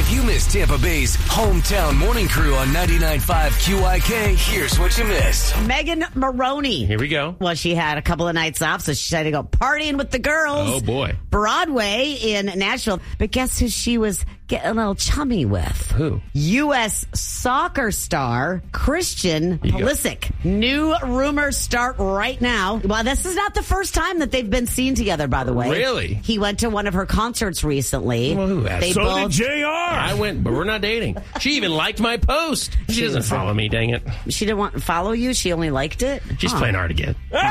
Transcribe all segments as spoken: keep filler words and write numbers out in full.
If you missed Tampa Bay's hometown morning crew on ninety-nine point five Q I K, here's what you missed. Megan Maroney. Here we go. Well, she had a couple of nights off, so she decided to go partying with the girls. Oh, boy. Broadway in Nashville. But guess who she was getting a little chummy with? Who? U S soccer star Christian Pulisic. New rumors start right now. Well, this is not the first time that they've been seen together, by the way. Really? He went to one of her concerts recently. Well, who has? They So both, did J R. I went, but we're not dating. She even liked my post. She doesn't follow me, dang it. She didn't want to follow you? She only liked it? She's Huh. playing hard again.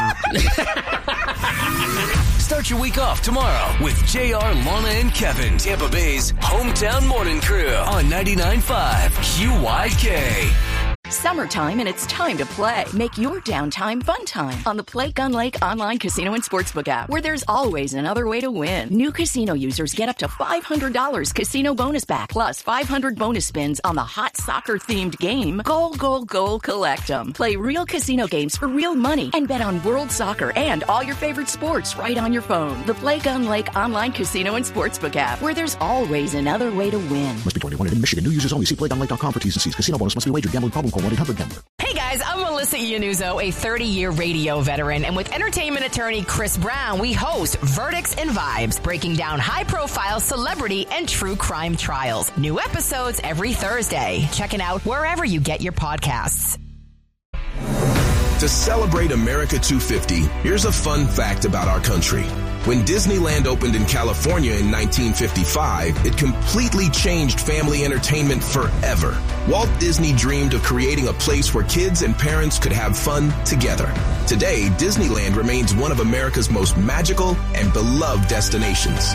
Start your week off tomorrow with J R, Lana, and Kevin, Tampa Bay's hometown morning crew on ninety-nine point five Q Y K. Summertime, and it's time to play. Make your downtime fun time on the Play Gun Lake online casino and sportsbook app, where there's always another way to win. New casino users get up to five hundred dollars casino bonus back, plus five hundred bonus spins on the hot soccer-themed game, Goal, Goal, Goal, Collect 'em. Play real casino games for real money and bet on world soccer and all your favorite sports right on your phone. The Play Gun Lake online casino and sportsbook app, where there's always another way to win. Must be twenty-one and in Michigan. New users only. See play gun lake dot com for T's and C's. Casino bonus must be wagered. Gambling problem. Call one eight hundred gambler. Hey guys, I'm Melissa Iannuzzo, a thirty-year radio veteran, and with entertainment attorney Chris Brown, we host Verdicts and Vibes, breaking down high-profile celebrity and true crime trials. New episodes every Thursday. Check it out wherever you get your podcasts. To celebrate America two fifty, here's a fun fact about our country. When Disneyland opened in California in nineteen fifty-five, it completely changed family entertainment forever. Walt Disney dreamed of creating a place where kids and parents could have fun together. Today, Disneyland remains one of America's most magical and beloved destinations.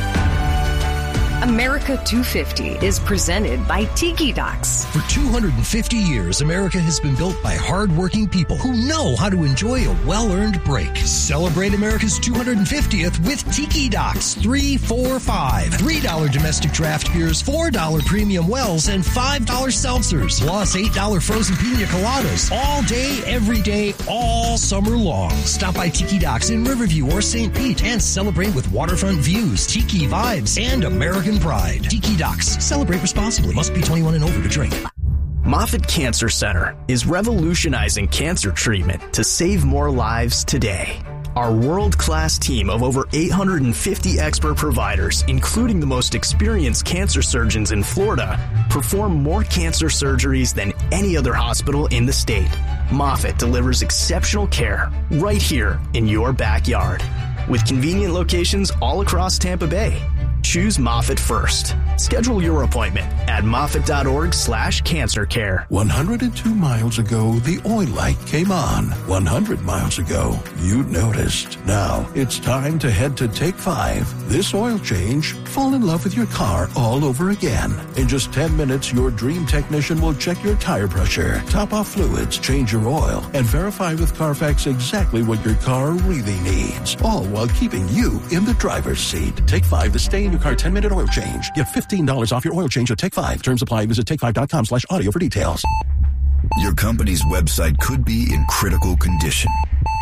America two fifty is presented by Tiki Docs. For two hundred fifty years, America has been built by hardworking people who know how to enjoy a well-earned break. Celebrate America's two hundred fiftieth with Tiki Docs three four five. three dollars domestic draft beers, four dollars premium wells, and five dollars seltzers. Plus eight dollars frozen pina coladas. All day, every day, all summer long. Stop by Tiki Docs in Riverview or Saint Pete and celebrate with waterfront views, tiki vibes, and American pride. Tiki Docs. Celebrate responsibly. Must be twenty-one and over to drink. Moffitt Cancer Center is revolutionizing cancer treatment to save more lives today. Our world-class team of over eight hundred fifty expert providers, including the most experienced cancer surgeons in Florida, perform more cancer surgeries than any other hospital in the state. Moffitt delivers exceptional care right here in your backyard, with convenient locations all across Tampa Bay. Choose Moffitt first. Schedule your appointment at Moffitt.org slash cancer care. one hundred two miles ago, the oil light came on. one hundred miles ago, you noticed. Now, it's time to head to Take Five. This oil change, fall in love with your car all over again. In just ten minutes, your dream technician will check your tire pressure, top off fluids, change your oil, and verify with Carfax exactly what your car really needs. All while keeping you in the driver's seat. Take Five, the stay in your car ten minute oil change. Get fifteen dollars off your oil change at Take Five. Terms apply. Visit take five dot com slash audio for details. Your company's website could be in critical condition.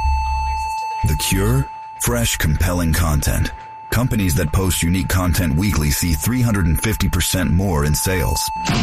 The cure? Fresh, compelling content. Companies that post unique content weekly see three hundred fifty percent more in sales.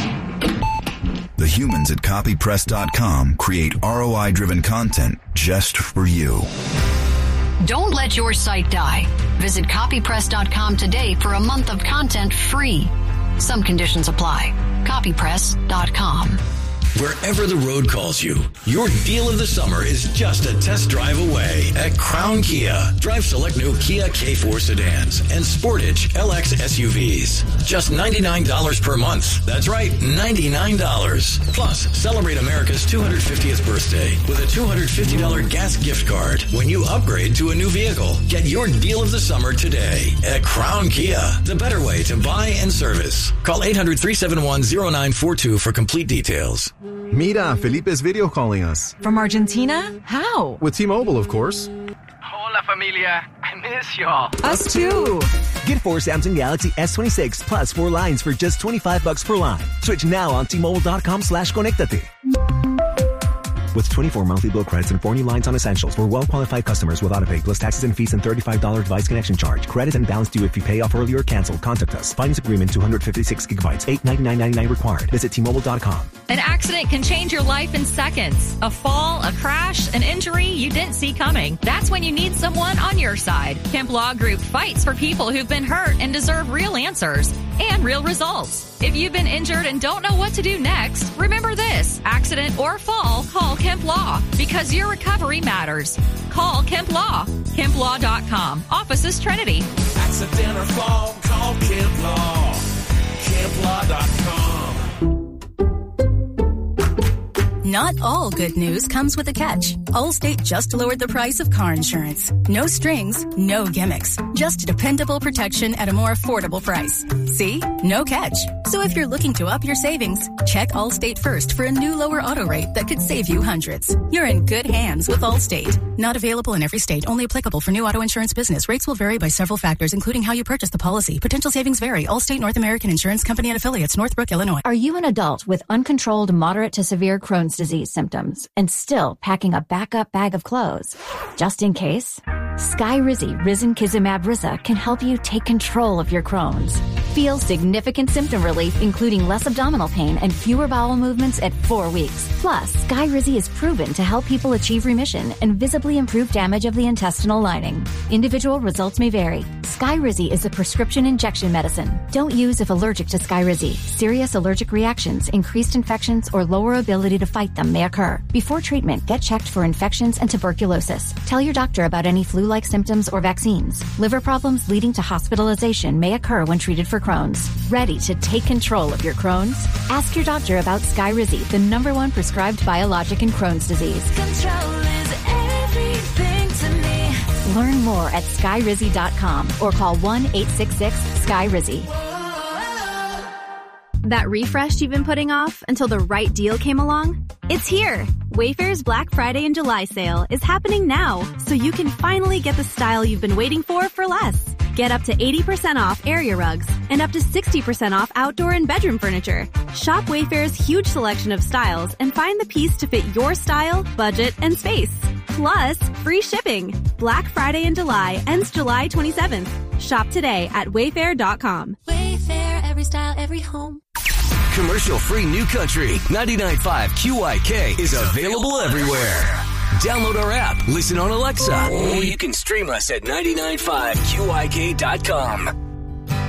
The humans at copy press dot com create R O I-driven content just for you. Don't let your site die. Visit copy press dot com today for a month of content free. Some conditions apply. copy press dot com. Wherever the road calls you, your deal of the summer is just a test drive away at Crown Kia. Drive select new Kia K four sedans and Sportage L X S U Vs. Just ninety-nine dollars per month. That's right, ninety-nine dollars. Plus, celebrate America's two hundred fiftieth birthday with a two hundred fifty dollars gas gift card when you upgrade to a new vehicle. Get your deal of the summer today at Crown Kia, the better way to buy and service. Call eight hundred, three seven one, zero nine four two for complete details. Mira, Felipe's video calling us. From Argentina? How? With T-Mobile, of course. Hola, familia. I miss y'all. Us too. Get four Samsung Galaxy S twenty-six plus four lines for just twenty-five bucks per line. Switch now on T Mobile dot com slash conectate. With twenty-four monthly bill credits and four new lines on essentials for well-qualified customers with autopay plus taxes and fees and thirty-five dollars device connection charge. Credit and balance due if you pay off early or cancel. Contact us. Finance agreement two hundred fifty-six gigabytes. eight ninety-nine ninety-nine required. Visit T Mobile dot com. An accident can change your life in seconds. A fall, a crash, an injury you didn't see coming. That's when you need someone on your side. Kemp Law Group fights for people who've been hurt and deserve real answers and real results. If you've been injured and don't know what to do next, remember this. Accident or fall, call Kemp Law because your recovery matters. Call Kemp Law. Kemp Law dot com. Office is Trinity. Accident or fall, call Kemp Law. Kemp Law dot com. Not all good news comes with a catch. Allstate just lowered the price of car insurance. No strings, no gimmicks. Just dependable protection at a more affordable price. See? No catch. So if you're looking to up your savings, check Allstate first for a new lower auto rate that could save you hundreds. You're in good hands with Allstate. Not available in every state. Only applicable for new auto insurance business. Rates will vary by several factors, including how you purchase the policy. Potential savings vary. Allstate North American Insurance Company and affiliates, Northbrook, Illinois. Are you an adult with uncontrolled moderate to severe Crohn's disease symptoms and still packing a backup bag of clothes just in case? Skyrizi Risankizumab Riza can help you take control of your Crohn's. Feel significant symptom relief, including less abdominal pain and fewer bowel movements at four weeks. Plus, Skyrizi is proven to help people achieve remission and visibly improve damage of the intestinal lining. Individual results may vary. Skyrizi is a prescription injection medicine. Don't use if allergic to Skyrizi. Serious allergic reactions, increased infections, or lower ability to fight them may occur. Before treatment, get checked for infections and tuberculosis. Tell your doctor about any flu-like symptoms or vaccines. Liver problems leading to hospitalization may occur when treated for Crohn's. Ready to take control of your Crohn's? Ask your doctor about Skyrizi, the number one prescribed biologic in Crohn's disease. Control is everything to me. Learn more at skyrizi dot com or call one eight six six sky rizi. That refresh you've been putting off until the right deal came along? It's here! Wayfair's Black Friday and July sale is happening now, so you can finally get the style you've been waiting for for less. Get up to eighty percent off area rugs and up to sixty percent off outdoor and bedroom furniture. Shop Wayfair's huge selection of styles and find the piece to fit your style, budget, and space. Plus, free shipping. Black Friday in July ends July twenty-seventh. Shop today at wayfair dot com. Wayfair, every style, every home. Commercial-free New Country ninety-nine point five Q I K is available everywhere. Download our app, listen on Alexa, or you can stream us at ninety nine five Q I K dot com.